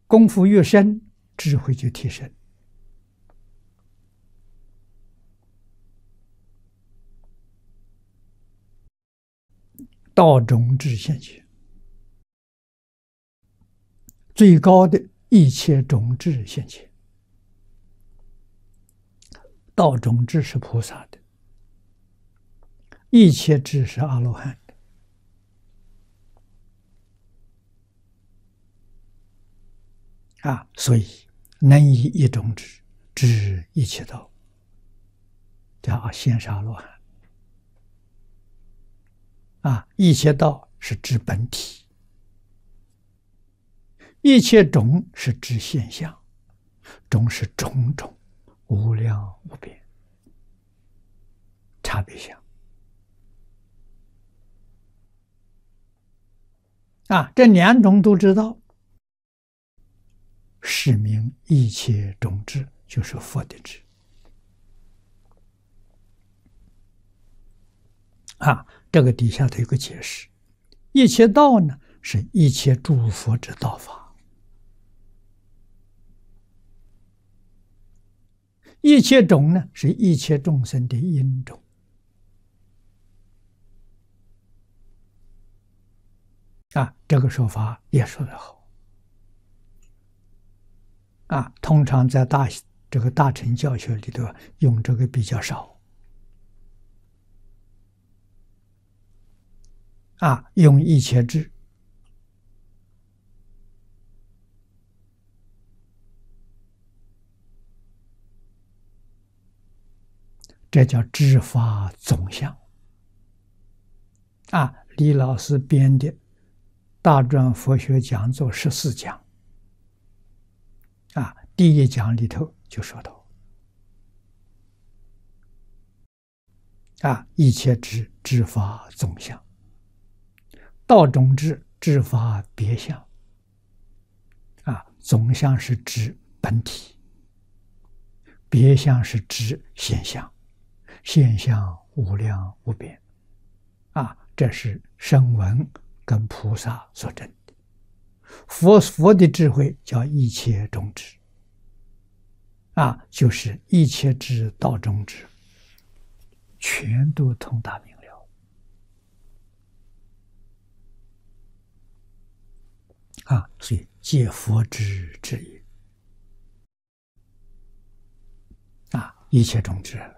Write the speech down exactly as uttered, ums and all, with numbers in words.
功夫越深，智慧就提升。道中智现前，最高的一切种智现前。道中智是菩萨的，一切智是阿罗汉的。啊，所以能以一种智知一切道，叫现是阿罗汉。啊，一切道是指本体，一切种是指现象，种是种种无量无边差别相。啊，这两种都知道，是名一切种智，就是佛的智。啊，这个底下头有个解释，一切道呢，是一切诸佛之道法，一切种呢，是一切众生的因种。啊，这个说法也说得好。啊，通常在大这个大乘教学里头用这个比较少。啊，用一切智，这叫知法总相。啊，李老师编的《大专佛学讲座》十四讲，啊，第一讲里头就说到，啊，一切智知法总相。道中智知法别相。啊，总相是指本体，别相是指现象，现象无量无边。啊，这是声闻跟菩萨所证的。佛佛的智慧叫一切种智。啊，就是一切智道中智，全都通达明了。啊，所以借佛之智也。啊，一切种智。